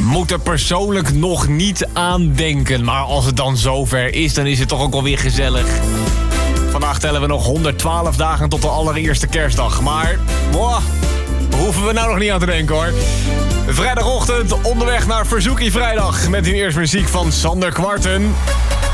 moet er persoonlijk nog niet aan denken. Maar als het dan zover is, dan is het toch ook alweer gezellig. Vandaag tellen we nog 112 dagen tot de allereerste kerstdag. Maar, hoeven we nou nog niet aan te denken hoor. Vrijdagochtend onderweg naar Verzoekie Vrijdag. Met nu eerst muziek van Sander Kwarten.